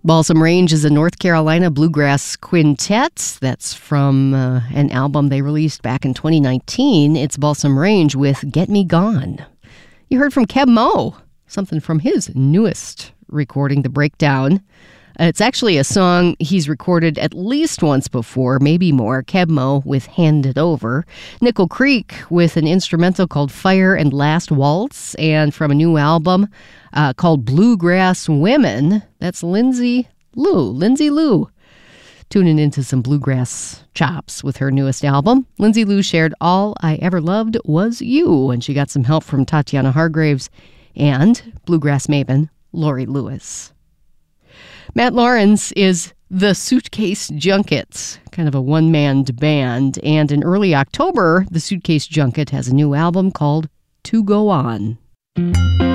Balsam Range is a North Carolina bluegrass quintet. That's from an album they released back in 2019. It's Balsam Range with Get Me Gone. You heard from Keb Mo, something from his newest recording, The Breakdown. It's actually a song he's recorded at least once before, maybe more. Keb Mo with Hand It Over. Nickel Creek with an instrumental called Fire and Last Waltz. And from a new album called Bluegrass Women, that's Lindsay Lou. Tuning into some bluegrass chops with her newest album. Lindsay Lou shared All I Ever Loved Was You, and she got some help from Tatiana Hargraves and bluegrass maven Lori Lewis. Matt Lawrence is the Suitcase Junket, kind of a one-man band, and in early October, the Suitcase Junket has a new album called To Go On.